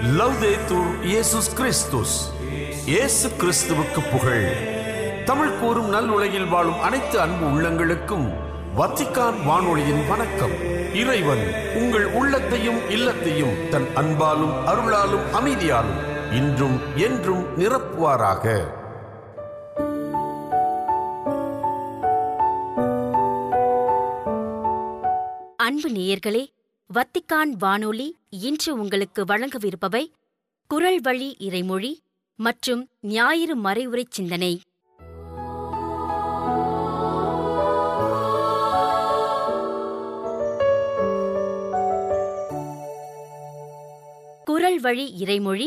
லவ்தேத்தூர் இயேசுஸ் கிறிஸ்துஸ். இயேசு கிறிஸ்துவுக்கு புகழ். தமிழ் கூறும் நல்லுலகில் வாழும் அனைத்து அன்பு உள்ளங்களுக்கும் வத்திக்கான் வானொலியின் வணக்கம். இறைவன் உங்கள் உள்ளத்தையும் இல்லத்தையும் தன் அன்பாலும் அருளாலும் அமைதியாலும் இன்றும் என்றும் நிரப்புவாராக. அன்பு நேயர்களே, வத்திக்கான் வானொலி இன்று உங்களுக்கு வழங்கவிருப்பவை குரல் வழி இறைமொழி மற்றும் ஞாயிறு மறைவுரை சிந்தனை. குரல் வழி இறைமொழி.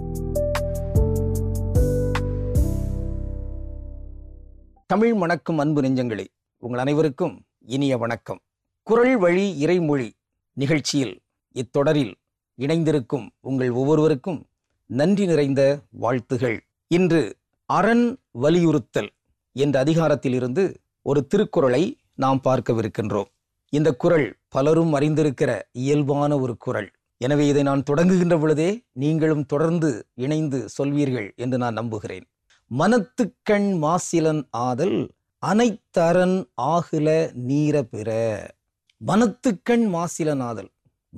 தமிழ் மணக்கும் அன்பு நெஞ்சங்களே, உங்கள் அனைவருக்கும் இனிய வணக்கம். குரல் வழி இறைமொழி நிகழ்ச்சியில் இத்தொடரில் இணைந்திருக்கும் உங்கள் ஒவ்வொருவருக்கும் நன்றி நிறைந்த வாழ்த்துகள். இன்று அரண் வலியுறுத்தல் என்ற அதிகாரத்தில் இருந்து ஒரு திருக்குறளை நாம் பார்க்கவிருக்கின்றோம். இந்த குறள் பலரும் அறிந்திருக்கிற இயல்பான ஒரு குறள். எனவே இதை நான் தொடங்குகின்ற பொழுதே நீங்களும் தொடர்ந்து இணைந்து சொல்வீர்கள் என்று நான் நம்புகிறேன். மனத்துக்கண் மாசிலன் ஆதல் அனைத்தரண் ஆகுல நீர பெற. மனத்துக்கண் மாசிலன் ஆதல்.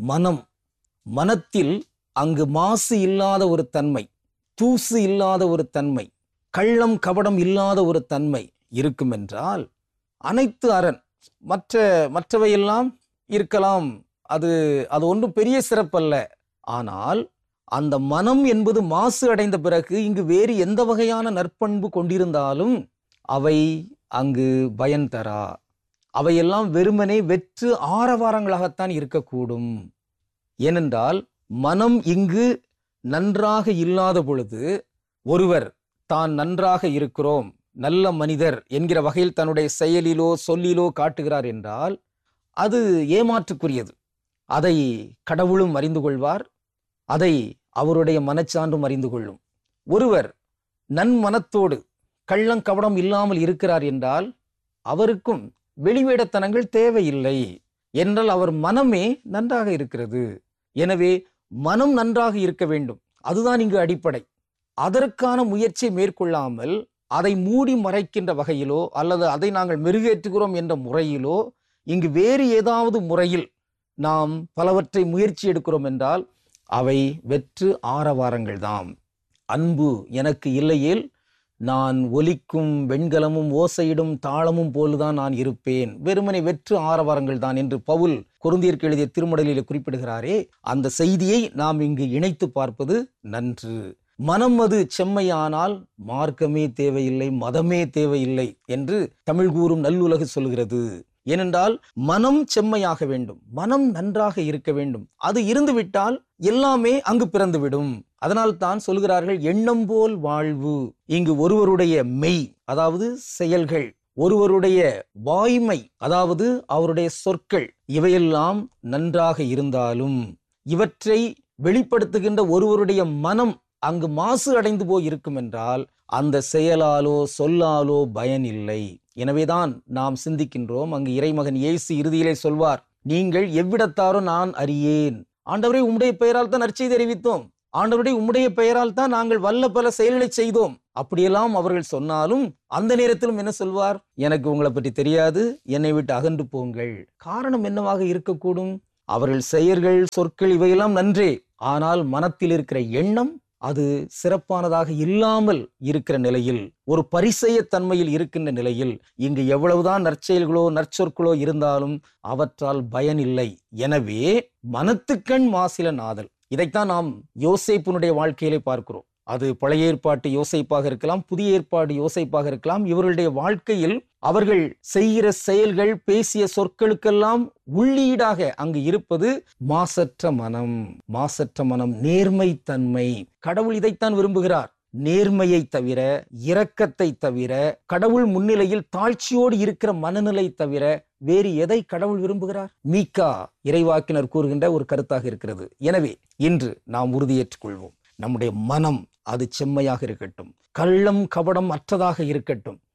மனத்தில் அங்கு மாசு இல்லாத ஒரு தன்மை, தூசு இல்லாத ஒரு தன்மை, கள்ளம் கபடம் இல்லாத ஒரு தன்மை இருக்கும் என்றால் அனைத்து அரண், மற்றவையெல்லாம் இருக்கலாம், அது ஒன்றும் பெரிய சிறப்பல்ல. ஆனால் அந்த மனம் என்பது மாசு அடைந்த பிறகு இங்கு வேறு எந்த வகையான நற்பண்பு கொண்டிருந்தாலும் அவை அங்கு பயன் தரா. அவையெல்லாம் வெறுமனே வெற்று ஆரவாரங்களாகத்தான் இருக்கக்கூடும். ஏனென்றால் மனம் இங்கு நன்றாக இல்லாத பொழுது ஒருவர் தான் நன்றாக இருக்கிறோம், நல்ல மனிதர் என்கிற வகையில் தன்னுடைய செயலிலோ சொல்லிலோ காட்டுகிறார் என்றால் அது ஏமாற்றுக்குரியது. அதை கடவுளும் அறிந்து கொள்வார், அதை அவருடைய மனச்சான்றும் அறிந்து கொள்ளும். ஒருவர் நன்மனத்தோடு கள்ளங்கபடம் இல்லாமல் இருக்கிறார் என்றால் அவருக்கும் வெளிவேடத்தனங்கள் தேவையில்லை. என்றால் அவர் மனமே நன்றாக இருக்கிறது. எனவே மனம் நன்றாக இருக்க வேண்டும், அதுதான் இங்கு அடிப்படை. அதற்கான முயற்சியை மேற்கொள்ளாமல் அதை மூடி மறைக்கின்ற வகையிலோ அல்லது அதை நாங்கள் மெருகேற்றுகிறோம் என்ற முறையிலோ இங்கு வேறு ஏதாவது முறையில் நாம் பலவற்றை முயற்சி எடுக்கிறோம் என்றால் அவை வெற்று ஆரவாரங்கள் தான். அன்பு எனக்கு இல்லையேல் நான் ஒலிக்கும் வெண்கலமும் ஓசையிடும் தாளமும் போலுதான் நான் இருப்பேன், வெறுமனை வெற்று ஆரவாரங்கள் தான் என்று பவுல் கொரிந்தியருக்கு எழுதிய திருமடலில் குறிப்பிடுகிறாரே, அந்த செய்தியை நாம் இங்கு இணைத்து பார்ப்பது நன்று. மனம் அது செம்மையானால் மார்க்கமே தேவையில்லை, மதமே தேவையில்லை என்று தமிழ் கூறும் நல்லுலகு சொல்கிறது. ஏனென்றால் மனம் செம்மையாக வேண்டும், மனம் நன்றாக இருக்க வேண்டும். அது இருந்துவிட்டால் எல்லாமே அங்கு பிறந்துவிடும். அதனால் தான் சொல்கிறார்கள் எண்ணம் போல் வாழ்வு. இங்கு ஒருவருடைய மெய், அதாவது செயல்கள், ஒருவருடைய வாய்மை, அதாவது அவருடைய சொற்கள், இவையெல்லாம் நன்றாக இருந்தாலும் இவற்றை வெளிப்படுத்துகின்ற ஒருவருடைய மனம் அங்கு மாசு அடைந்து போய் இருக்கும் என்றால் அந்த செயலாலோ சொல்லாலோ பயன் இல்லை. எனவேதான் நாம் சிந்திக்கின்றோம். அங்கு இறைமகன் இயேசு இறுதியிலே சொல்வார், நீங்கள் எவ்விடத்தாரோ நான் அறியேன். ஆண்டவரே, உம்முடைய பெயரால் தான் நற்செய்தி அறிவித்தோம், ஆண்டவருடைய உம்முடைய பெயரால் தான் நாங்கள் வல்ல பல செயல்களை செய்தோம். அப்படியெல்லாம் அவர்கள் சொன்னாலும் அந்த நேரத்திலும் என்ன சொல்வார்? எனக்கு உங்களை பற்றி தெரியாது, என்னை விட்டு அகன்று போங்கள். காரணம் என்னவாக இருக்கக்கூடும்? அவர்கள் செயல்கள், சொற்கள் இவையெல்லாம் நன்றே, ஆனால் மனத்தில் இருக்கிற எண்ணம் அது சிறப்பானதாக இல்லாமல் இருக்கிற நிலையில், ஒரு பரிசெய தன்மையில் இருக்கின்ற நிலையில் இங்கு எவ்வளவுதான் நற்செயல்களோ நற்சொற்களோ இருந்தாலும் அவற்றால் பயன் இல்லை. எனவே மனத்துக்கண் மாசிலன் ஆதல். இதைத்தான் நாம் யோசேப்பினுடைய வாழ்க்கையிலே பார்க்கிறோம். அது பழைய ஏற்பாட்டு யோசேப்பாக இருக்கலாம், புதிய ஏற்பாடு யோசேப்பாக இருக்கலாம். இவர்களுடைய வாழ்க்கையில் அவர்கள் செய்கிற செயல்கள், பேசிய சொற்களுக்கெல்லாம் உள்ளீடாக அங்கு இருப்பது மாசற்ற மனம். மாசற்ற மனம், நேர்மை தன்மை. கடவுள் இதைத்தான் விரும்புகிறார். நேர்மையை தவிர, இரக்கத்தை தவிர, கடவுள் முன்னிலையில் தாழ்ச்சியோடு இருக்கிற மனநிலை தவிர வேறு எதை கடவுள் விரும்புகிறார்? மீகா இறைவாக்கினர் கூறுகின்ற ஒரு கருத்தாக இருக்கிறது. எனவே இன்று நாம் உறுதியேற்றுக் கொள்வோம், நம்முடைய மனம் அது செம்மையாக இருக்கட்டும், கள்ளம் கபடம் அற்றதாக இருக்கட்டும்.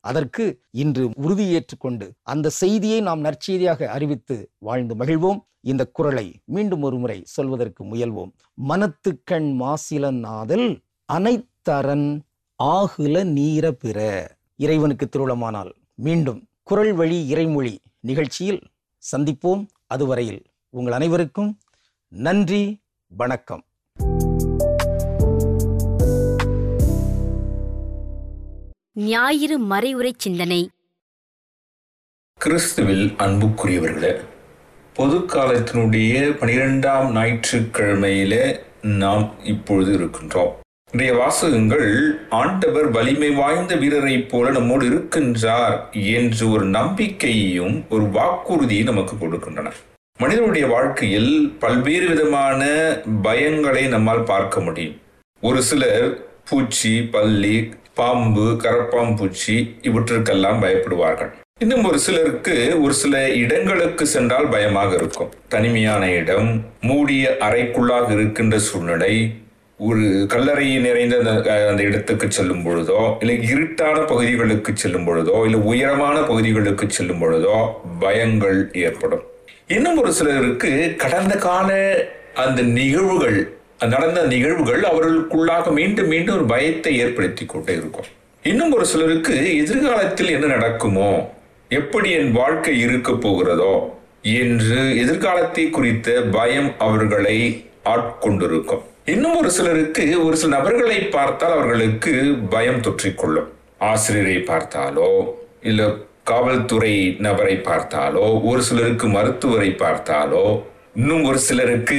அதற்கு இன்று உறுதியேற்றுக் கொண்டு அந்த செய்தியை நாம் நற்செய்தியாக அறிவித்து வாழ்ந்து மகிழ்வோம். இந்த குறளை மீண்டும் ஒரு முறை சொல்வதற்கு முயல்வோம். மனத்துக்கண் மாசிலன் ஆதல் அனைத்தரன் ஆகுல நீர பிற. இறைவனுக்கு திருவுளமானால் மீண்டும் குறள் வழி இறைமொழி நிகழ்ச்சியில் சந்திப்போம். அதுவரையில் உங்கள் அனைவருக்கும் நன்றி, வணக்கம். ஞாயிறு மறைவுரை சிந்தனை. கிறிஸ்துவில் அன்புக்குரியவர்களே, பொது காலத்தினுடைய 12ஆம் ஞாயிற்றுக்கிழமையில நாம் இப்பொழுது இருக்கின்றோம். இன்றைய வாசகங்கள் ஆண்டவர் வலிமை வாய்ந்த வீரரை போல நம்மோடு இருக்கின்றார் என்று ஒரு நம்பிக்கையையும் ஒரு வாக்குறுதியை நமக்கு கொடுக்கின்றன. மனிதனுடைய வாழ்க்கையில் பல்வேறு விதமான பயங்களை நம்மால் பார்க்க முடியும். ஒரு சிலர் பூச்சி, பல்லி, பாம்பு, கரப்பாம்பூச்சி இவற்றுக்கெல்லாம் பயப்படுவார்கள். இன்னும் ஒரு சிலருக்கு ஒரு சில இடங்களுக்கு சென்றால் பயமாக இருக்கும். தனிமையான இடம், மூடிய அறைக்குள்ளாக இருக்கின்ற சூழ்நிலை, ஒரு கல்லறை நிறைந்த அந்த இடத்துக்கு செல்லும் பொழுதோ, இல்லை இருட்டான பகுதிகளுக்கு செல்லும் பொழுதோ, இல்லை உயரமான பகுதிகளுக்கு செல்லும் பொழுதோ பயங்கள் ஏற்படும். இன்னும் ஒரு சிலருக்கு கடந்த கால அந்த நிகழ்வுகள், நடந்த நிகழ்வுகள் அவர்களுக்குள்ளாக மீண்டும் மீண்டும் ஒரு பயத்தை ஏற்படுத்தி கொண்டே இருக்கும். இன்னும் ஒரு சிலருக்கு எதிர்காலத்தில் என்ன நடக்குமோ, எப்படி என் வாழ்க்கை இருக்க போகிறதோ என்று எதிர்காலத்தை குறித்த பயம் அவர்களை ஆட்கொண்டிருக்கும். இன்னும் ஒரு சிலருக்கு ஒரு சில நபர்களை பார்த்தால் அவர்களுக்கு பயம் தொற்றிக்கொள்ளும். ஆசிரியரை பார்த்தாலோ, இல்ல காவல்துறை நபரை பார்த்தாலோ, ஒரு சிலருக்கு மருத்துவரை பார்த்தாலோ, இன்னும் ஒரு சிலருக்கு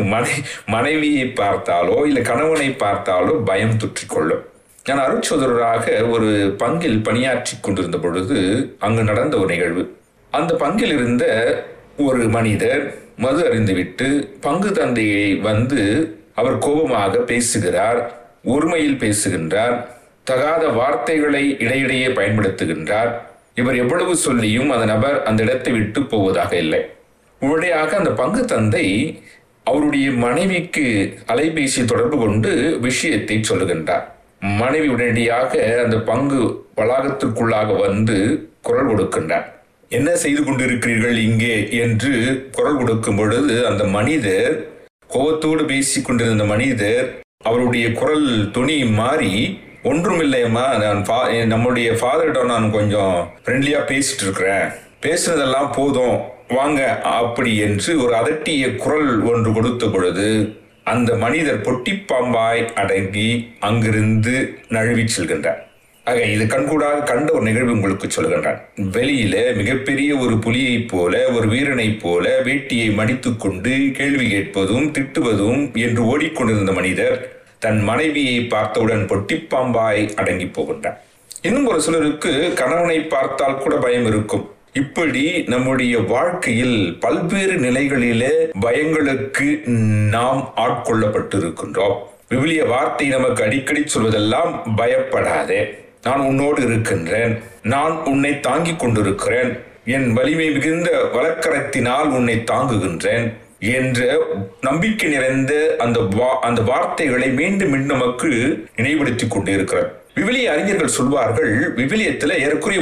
மனைவியை பார்த்தாலோ இல்ல கணவனை பார்த்தாலோ பயம் தொற்றிக்கொள்ளும். நான் அருட்சோதரராக ஒரு பங்கில் பணியாற்றி கொண்டிருந்த பொழுது அங்கு நடந்த ஒரு நிகழ்வு. அந்த பங்கில் இருந்த ஒரு மனிதர் மது அருந்துவிட்டு பங்கு தந்தையை வந்து அவர் கோபமாக பேசுகிறார், ஒருமையில் பேசுகின்றார், தகாத வார்த்தைகளை இடையிடையே பயன்படுத்துகின்றார். இவர் எவ்வளவு சொல்லியும் அந்த நபர் அந்த இடத்தை விட்டு போவதாக இல்லை. உடனடியாக அந்த பங்கு தந்தை அவருடைய மனைவிக்கு அலைபேசி தொடர்பு கொண்டு விஷயத்தை சொல்லுகின்றார். மனைவி உடனடியாக அந்த பங்கு வளாகத்திற்குள்ளாக வந்து குரல் கொடுக்கின்றார். என்ன செய்து கொண்டிருக்கிறீர்கள் இங்கே என்று குரல் கொடுக்கும் பொழுது அந்த மனிதர், கோபத்தோடு பேசிக் கொண்டிருந்த மனிதர், அவருடைய குரல் துணி மாறி, ஒன்றுமில்லையம்மா, நான் நம்முடைய ஃபாதரிடம் நான் கொஞ்சம் ஃப்ரெண்ட்லியா பேசிட்டு இருக்கிறேன், பேசுனதெல்லாம் போதும், வாங்க அப்படி என்று ஒரு அதட்டிய குரல் ஒன்று கொடுத்த பொழுது அந்த மனிதர் பொட்டிப்பாம்பாய் அடங்கி அங்கிருந்து நழுவி செல்கின்றார். ஆக இது கண்கூடாக கண்ட ஒரு நிகழ்வு உங்களுக்கு சொல்கின்றார். வெளியில மிகப்பெரிய ஒரு புலியை போல, ஒரு வீரனை போல வேட்டியை மடித்துக் கொண்டு கேள்வி கேட்பதும் திட்டுவதும் என்று ஓடிக்கொண்டிருந்த மனிதர் தன் மனைவியை பார்த்தவுடன் பொட்டிப்பாம்பாய் அடங்கி போகின்றார். இன்னும் ஒரு சிலருக்கு கணவனை பார்த்தால் கூட பயம் இருக்கும். இப்படி நம்முடைய வாழ்க்கையில் பல்வேறு நிலைகளிலே பயங்களுக்கு நாம் ஆட்கொள்ளப்பட்டு இருக்கின்றோம். விவிலிய வார்த்தை நமக்கு அடிக்கடி சொல்வதெல்லாம் பயப்படாதே, நான் உன்னோடு இருக்கின்றேன், நான் உன்னை தாங்கிக் கொண்டிருக்கிறேன், என் வலிமை மிகுந்த வலக்கரத்தினால் உன்னை தாங்குகின்றேன் என்ற நம்பிக்கை நிறைந்த அந்த வார்த்தைகளை மீண்டும் மீண்டும் நமக்கு நினைவுபடுத்திக் கொண்டே இருக்கிறார். விவிலிய அறிஞர்கள் சொல்வார்கள், விவிலியத்தில் ஏறக்குறைய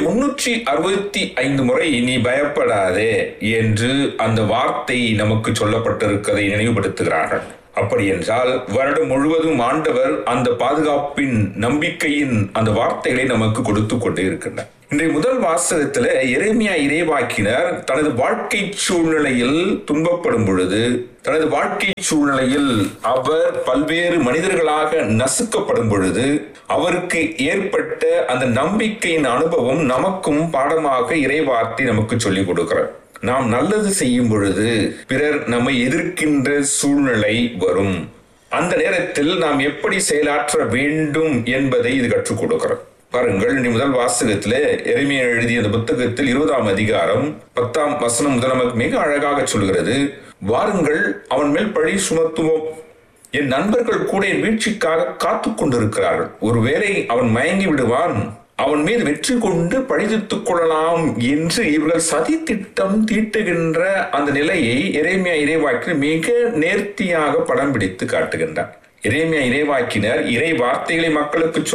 365 முறை நீ பயப்படாதே என்று அந்த வார்த்தை நமக்கு சொல்லப்பட்டிருப்பதை நினைவுபடுத்துகிறார்கள். அப்படி என்றால் வருடம் முழுவதும் ஆண்டவர் அந்த பாதுகாப்பின் நம்பிக்கையின் அந்த வார்த்தைகளை நமக்கு கொடுத்து கொண்டே இருக்கின்றார். இன்றைய முதல் வாசகத்துல எரேமியா இறைவாக்கினர் தனது வாழ்க்கை சூழ்நிலையில் துன்பப்படும் பொழுது, தனது வாழ்க்கை சூழ்நிலையில் அவர் பல்வேறு மனிதர்களாக நசுக்கப்படும் பொழுது அவருக்கு ஏற்பட்ட அந்த நம்பிக்கையின் அனுபவம் நமக்கும் பாடமாக இறைவார்த்தை நமக்கு சொல்லிக் கொடுக்கிறார். நாம் நல்லது செய்யும் பொழுது பிறர் நம்மை எதிர்க்கின்ற சூழ்நிலை வரும். அந்த நேரத்தில் நாம் எப்படி செயலாற்ற வேண்டும் என்பதை இது கற்றுக் கொடுக்கிறது. பாருங்கள், முதல் வாசகத்திலே எரேமியா எழுதிய அந்த புத்தகத்தில் 20ஆம் அதிகாரம் 10ஆம் வசனம் முதல் நமக்கு மிக அழகாக சொல்கிறது. வாருங்கள், அவன் மேல் பழி சுமத்துவோம், என் நண்பர்கள் கூட என் வீழ்ச்சிக்காக காத்து கொண்டிருக்கிறார்கள், ஒருவேளை அவன் மயங்கி விடுவான், அவன் மீது வெற்றி கொண்டு பழித்துக் கொள்ளலாம் என்று இவர்கள் சதி திட்டம் தீட்டுகின்ற அந்த நிலையை எரேமியா இறைவாக்கினர் மிக நேர்த்தியாக படம் பிடித்து காட்டுகின்றார். எரேமியா இறைவாக்கினர் இறை வார்த்தைகளை மக்களுக்கு சொன்னார்.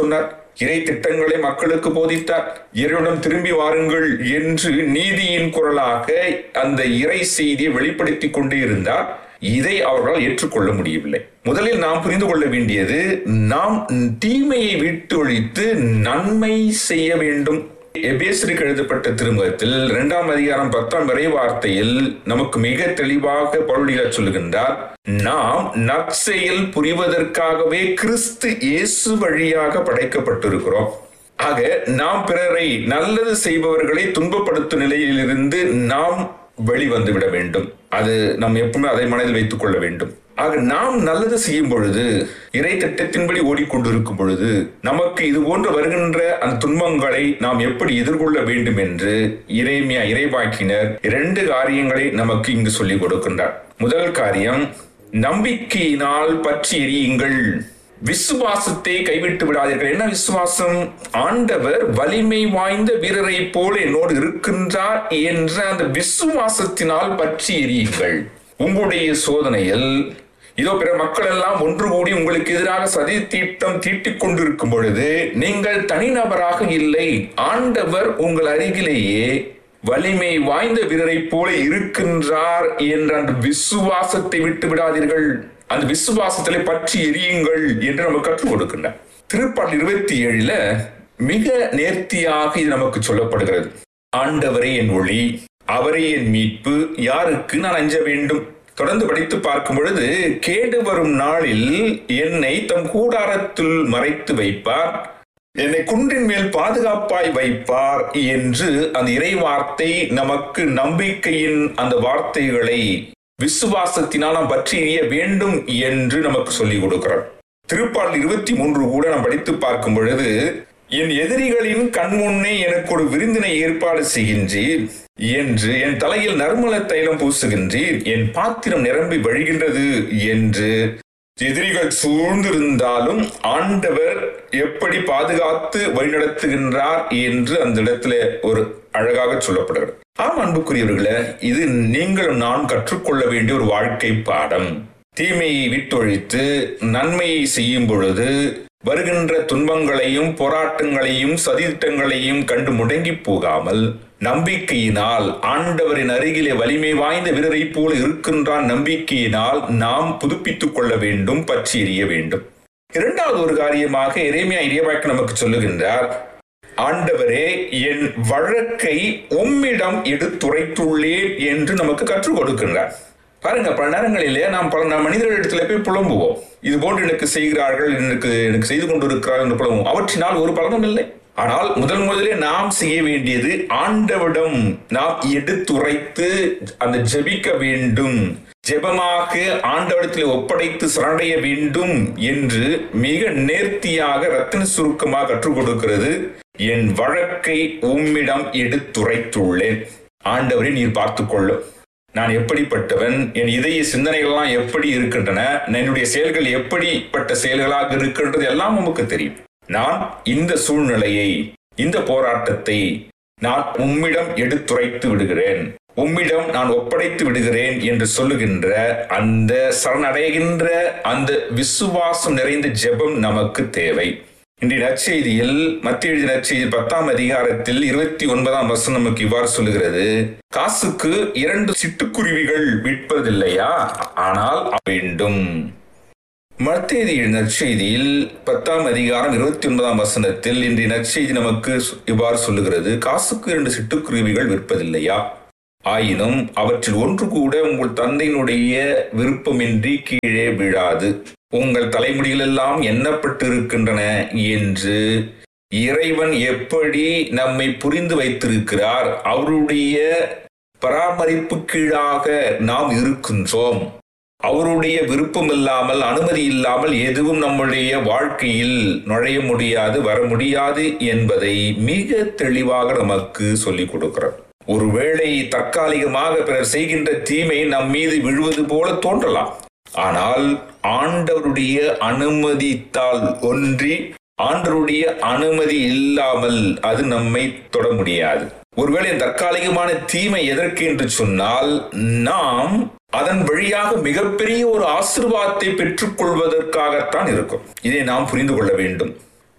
இறை திட்டங்களை மக்களுக்கு போதித்தார். இறைவனிடம் திரும்பி வாருங்கள் என்று நீதியின் குரலாக அந்த இறை செய்தியை வெளிப்படுத்திக் கொண்டே இருந்தார். இதை அவர்களால் ஏற்றுக்கொள்ள முடியவில்லை. முதலில் நாம் புரிந்து கொள்ள வேண்டியது, நாம் தீமையை விட்டு ஒழித்து நன்மை செய்ய வேண்டும். எபேசியருக்கு எழுதப்பட்ட திருமுகத்தில் 2ஆம் அதிகாரம் 10ஆம் இறைவார்த்தையில் நமக்கு மிக தெளிவாக பவுல் சொல்லுகின்றார், நாம் நற்செயல் புரிவதற்காகவே கிறிஸ்து இயேசு வழியாக படைக்கப்பட்டிருக்கிறோம். ஆக நாம் பிறரை நல்லது செய்பவர்களை துன்பப்படுத்தும் நிலையிலிருந்து நாம் வெளிவந்து விட வேண்டும். அது நாம் எப்பவுமே அதை மனதில் வைத்துக் கொள்ள வேண்டும். ஆக நாம் நல்லது செய்யும் பொழுது, இறை திட்டத்தின்படி ஓடிக்கொண்டிருக்கும் பொழுது, நமக்கு இது போன்று வருகின்ற அந்த துன்பங்களை நாம் எப்படி எதிர்கொள்ள வேண்டும் என்று எரேமியா இறைவாக்கினர் 2 காரியங்களை நமக்கு இங்கு சொல்லிக் கொடுக்கின்றார். முதல் காரியம், நம்பிக்கையினால் பற்றி எரியுங்கள், விசுவாசத்தை கைவிட்டு விடாதீர்கள். என்ன விசுவாசம்? ஆண்டவர் வலிமை வாய்ந்த வீரரை போல என்னோடு இருக்கின்றார் என்ற அந்த விசுவாசத்தினால் பற்றி எரியுங்கள். உங்களுடைய சோதனையில் இதோ பிற மக்கள் எல்லாம் ஒன்று கூடி உங்களுக்கு எதிராக சதி தீட்டம் தீட்டிக் கொண்டிருக்கும் பொழுது, நீங்கள் தனிநபராக இல்லை, ஆண்டவர் உங்கள் அருகிலேயே வலிமை வாய்ந்த வீரரை போல இருக்கின்றார் என்ற அந்த விசுவாசத்தை விட்டு விடாதீர்கள். அந்த விசுவாசத்திலே பற்றி எரியுங்கள் என்று நமக்கு கற்றுக் கொடுக்கின்றார். திருப்பாடல் 27 மிக நேர்த்தியாக இது நமக்கு சொல்லப்படுகிறது. ஆண்டவரே என் ஒளி, அவரே என் மீட்பு, யாருக்கு நான் அஞ்ச வேண்டும்? தொடர்ந்து படித்து பார்க்கும் பொழுது, கேடு வரும் நாளில் என்னை தம் கூடாரத்தில் மறைத்து வைப்பார், என்னை குன்றின் மேல் பாதுகாப்பாய் வைப்பார் என்று அந்த இறை வார்த்தை நமக்கு நம்பிக்கையின் அந்த வார்த்தைகளை விசுவாசத்தினால் நாம் பற்றி எறிய வேண்டும் என்று நமக்கு சொல்லிக் கொடுக்கிறார். திருப்பாடல் 23 கூட நாம் படித்து பார்க்கும் பொழுது, என் எதிரிகளின் கண்முன்னே எனக்கு ஒரு விருந்தினை ஏற்பாடு செய்கின்றீர் என்று, என் தலையில் நறுமண தைலம் பூசுகின்றீர், என் பாத்திரம் நிரம்பி வழிகின்றது என்று, எதிரிகள் சூழ்ந்திருந்தாலும் ஆண்டவர் எப்படி பாதுகாத்து வழிநடத்துகின்றார் என்று அந்த இடத்துல ஒரு அழகாக சொல்லப்படுகிறது. ஆம் அன்புக்குரியவர்களே, இது நீங்களும் நான் கற்றுக்கொள்ள வேண்டிய ஒரு வாழ்க்கை பாடம். தீமையை விட்டொழித்து நன்மையை செய்யும் பொழுது வருகின்ற துன்பங்களையும் போராட்டங்களையும் சதித்திட்டங்களையும் கண்டு முடங்கி போகாமல், நம்பிக்கையினால் ஆண்டவரின் அருகிலே வலிமை வாய்ந்த வீரரை போல இருக்கின்றான் நம்பிக்கையினால் நாம் புதுப்பித்துக் கொள்ள வேண்டும், பற்றி எறிய வேண்டும். இரண்டாவது ஒரு காரியமாக எரேமியா இறைவாக்கு நமக்கு சொல்லுகின்றார், ஆண்டவரே என் வழக்கை உம்மிடம் எடுத்துரைத்துள்ளேன் என்று நமக்கு கற்றுக் கொடுக்கின்றார். பாருங்க, பல நேரங்களிலே நாம் பல மனிதர்களிடத்துல போய் புலம்புவோம், இது போன்று எனக்கு செய்கிறார்கள், எனக்கு செய்து கொண்டிருக்கிறார்கள் என்று புலம்புவோம். அவற்றினால் ஒரு பலனும் இல்லை. ஆனால் முதலே நாம் செய்ய வேண்டியது, ஆண்டவரிடம் நாம் எடுத்துரைத்து அந்த ஜெபிக்க வேண்டும், ஜெபமாக ஆண்டவரிடத்தில் ஒப்படைத்து சரணடைய வேண்டும் என்று மிக நேர்த்தியாக ரத்தின சுருக்கமாக கற்றுக் கொடுக்கிறது. என் வழக்கை உம்மிடம் எடுத்துரைத்துள்ளேன். ஆண்டவரை நீர் பார்த்துக்கொள்ளும், நான் எப்படிப்பட்டவன், என் இதய சிந்தனைகள்லாம் எப்படி இருக்கின்றன, என்னுடைய செயல்கள் எப்படிப்பட்ட செயல்களாக இருக்கின்றது எல்லாம் நமக்கு தெரியும். நான் இந்த சூழ்நிலையை, இந்த போராட்டத்தை நான் உம்மிடம் எடுத்துரைத்து விடுகிறேன், உம்மிடம் நான் ஒப்படைத்து விடுகிறேன் என்று சொல்லுகின்ற அந்த சரணடைகின்ற அந்த விசுவாசம் நிறைந்த ஜெபம் நமக்கு தேவை. இன்றைய நற்செய்தியில், மத்திய எழுதிய நற்செய்தி 10ஆம் அதிகாரத்தில் 29ஆம் வசனம் நமக்கு இவ்வாறு சொல்லுகிறது, காசுக்கு 2 சிட்டுக்குருவிகள் விற்பதில்லையா, ஆனால் வேண்டும். மத்திய நற்செய்தியில் 10ஆம் அதிகாரம் 29ஆம் வசனத்தில் இன்றைய நற்செய்தி நமக்கு இவ்வாறு சொல்லுகிறது, காசுக்கு 2 சிட்டுக்குருவிகள் விற்பதில்லையா, ஆயினும் அவற்றில் ஒன்று கூட உங்கள் தந்தையினுடைய விருப்பமின்றி கீழே விழாது, உங்கள் தலைமுடிகள் எல்லாம் எண்ணப்பட்டு இருக்கின்றன என்று இறைவன் எப்படி நம்மை புரிந்து வைத்திருக்கிறார், அவருடைய பராமரிப்பு கீழாக நாம் இருக்கின்றோம். அவருடைய விருப்பம் இல்லாமல், அனுமதி இல்லாமல் எதுவும் நம்முடைய வாழ்க்கையில் நுழைய முடியாது, வர முடியாது என்பதை மிக தெளிவாக நமக்கு சொல்லிக் கொடுக்கிறார். ஒருவேளை தற்காலிகமாக பிறர் செய்கின்ற தீமை நம் மீது விழுவது போல தோன்றலாம். ஆனால் ஆண்டவருடைய அனுமதித்தால் ஒன்றி, ஆண்டவருடைய அனுமதி இல்லாமல் அது நம்மை தொட முடியாது. ஒருவேளை தற்காலிகமான தீமை எதற்கு என்று சொன்னால், நாம் அதன் வழியாக மிகப்பெரிய ஒரு ஆசீர்வாதத்தை பெற்றுக் கொள்வதற்காகத்தான் இருக்கும். இதை நாம் புரிந்து கொள்ள வேண்டும்.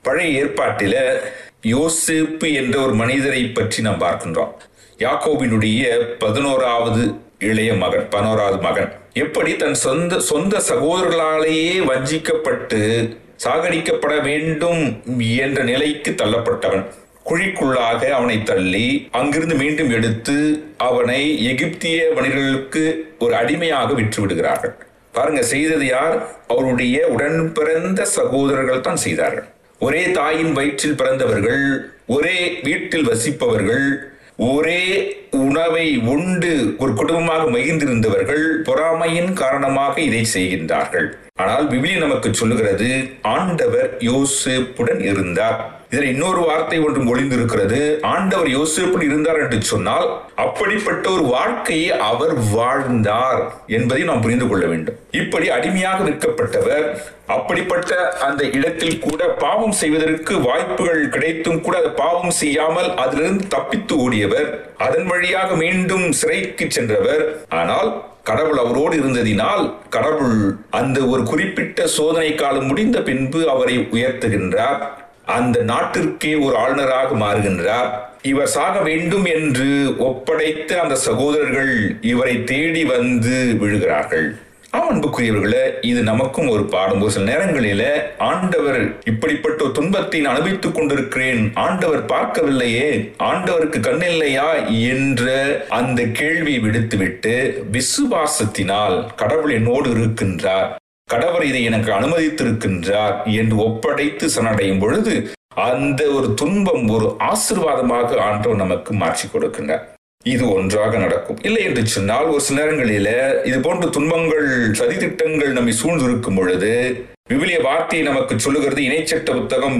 பழைய ஏற்பாட்டில யோசேப்பு என்ற ஒரு மனிதரை பற்றி நாம் பார்க்கின்றோம். யாக்கோபினுடைய 11வது இளைய மகன், 11வது மகன். எப்படி தன் சொந்த சகோதரர்களாலேயே வஞ்சிக்கப்பட்டு சாகடிக்கப்பட வேண்டும் என்ற நிலைக்கு தள்ளப்பட்டவன். குழிக்குள்ளாக அவனை தள்ளி அங்கிருந்து மீண்டும் எடுத்து அவனை எகிப்திய வணிகர்களுக்கு ஒரு அடிமையாக விற்று விடுகிறார்கள். பாருங்க, செய்தது யார்? அவருடைய உடன் பிறந்த சகோதரர்கள் தான் செய்தார்கள். ஒரே தாயின் வயிற்றில் பிறந்தவர்கள், ஒரே வீட்டில் வசிப்பவர்கள், ஒரே உணவை உண்டு ஒரு குடும்பமாக மகிழ்ந்திருந்தவர்கள் பொறாமையின் காரணமாக இதை செய்கின்றார்கள். ஆனால் விவிலியம் நமக்கு சொல்லுகிறது, ஆண்டவர் யோசேப்புடன் இருந்தார். இதில் இன்னொரு வார்த்தை ஒன்று ஒளிந்திருக்கிறது. ஆண்டவர் யோசேப்புடன் இருந்தார் என்று சொன்னால் அப்படிப்பட்ட ஒரு வாழ்க்கையை அவர் வாழ்ந்தார் என்பதை நாம் புரிந்து கொள்ள வேண்டும். இப்படி அடிமையாக விற்கப்பட்டவர், அப்படிப்பட்ட அந்த இடத்தில் கூட பாவம் செய்வதற்கு வாய்ப்புகள் கிடைத்தும் கூட அதை பாவம் செய்யாமல் அதிலிருந்து தப்பித்து ஓடியவர், அதன் வழியாக மீண்டும் சிறைக்கு சென்றவர். ஆனால் கடவுள் அவரோடு இருந்ததினால் கடவுள் அந்த ஒரு குறிப்பிட்ட சோதனை காலம் முடிந்த பின்பு அவரை உயர்த்துகின்றார். அந்த நாட்டிற்கே ஒரு ஆளுநராக மாறுகின்றார். இவர் சாக வேண்டும் என்று ஒப்படைத்த அந்த சகோதரர்கள் இவரை தேடி வந்து விழுகிறார்கள். அன்புக்குரியவர்களே, இது நமக்கும் ஒரு பாடம். ஒரு சில நேரங்களில ஆண்டவர் இப்படிப்பட்ட ஒரு துன்பத்தை அனுபவித்துக் கொண்டிருக்கிறேன், ஆண்டவர் பார்க்கவில்லையே, ஆண்டவருக்கு கண்ணில்லையா என்ற அந்த கேள்வி விடுத்துவிட்டு விசுவாசத்தினால் கடவுள் என்னோடு இருக்கின்றார், கடவுள் இதை எனக்கு அனுமதித்திருக்கின்றார் என்று ஒப்படைத்து சரணடையும் பொழுது அந்த ஒரு துன்பம் ஒரு ஆசீர்வாதமாக ஆண்டவர் நமக்கு மாற்றி கொடுக்கின்றார். இது ஒன்றாக நடக்கும். இல்லை என்று சொன்னால் ஒரு சில நேரங்களில இது போன்ற துன்பங்கள், சதித்திட்டங்கள் நம்மை சூழ்ந்திருக்கும் பொழுது விவிலிய வார்த்தையை நமக்கு சொல்லுகிறது. இணைச்சட்ட புத்தகம்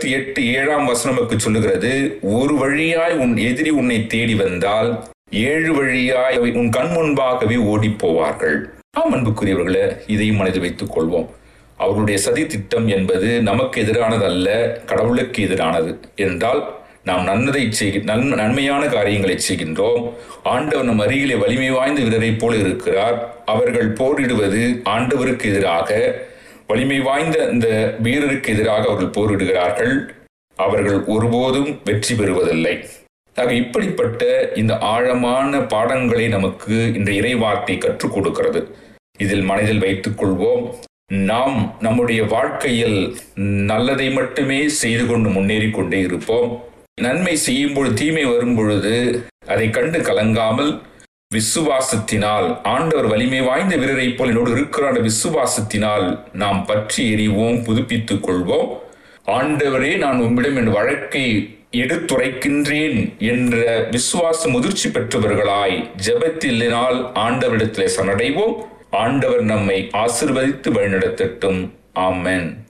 28:7 நமக்கு சொல்லுகிறது, ஒரு வழியாய் உன் எதிரி உன்னை தேடி வந்தால் 7 வழியாய் உன் கண் முன்பாகவே ஓடி போவார்கள். அன்புக்குரியவர்களே, இதையும் மனதில் வைத்துக் கொள்வோம். அவருடைய சதி திட்டம் என்பது நமக்கு எதிரானது அல்ல, கடவுளுக்கு எதிரானது. என்றால் நாம் நன்மையான காரியங்களை செய்கின்றோம். ஆண்டவர் நம் அருகிலே வலிமை வாய்ந்த வீரரை போல இருக்கிறார். அவர்கள் போரிடுவது ஆண்டவருக்கு எதிராக, வலிமை வாய்ந்த இந்த வீரருக்கு எதிராக அவர்கள் போரிடுகிறார்கள். அவர்கள் ஒருபோதும் வெற்றி பெறுவதில்லை. ஆக இப்படிப்பட்ட இந்த ஆழமான பாடங்களை நமக்கு இந்த இறைவார்த்தை கற்றுக் கொடுக்கிறது. இதில் மனதில் வைத்துக் கொள்வோம். நாம் நம்முடைய வாழ்க்கையில் நல்லதை மட்டுமே செய்து கொண்டு முன்னேறி கொண்டே இருப்போம். நன்மை செய்யும் பொழுது தீமை வரும் பொழுது அதை கண்டு கலங்காமல் விசுவாசத்தினால், ஆண்டவர் வலிமை வாய்ந்த வீரரை போல் என்னோடு இருக்கிற விசுவாசத்தினால் நாம் பற்றி எறிவோம், புதுப்பித்துக் கொள்வோம். ஆண்டவரே, நான் உம்மிடம் என் வழக்கை எடுத்துரைக்கின்றேன் என்ற விசுவாச முதிர்ச்சி பெற்றவர்களாய் ஜெபத்தினால் ஆண்டவரிடத்திலே சரணடைவோம். ஆண்டவர் நம்மை ஆசீர்வதித்து வழிநடத்தட்டும். ஆமென்.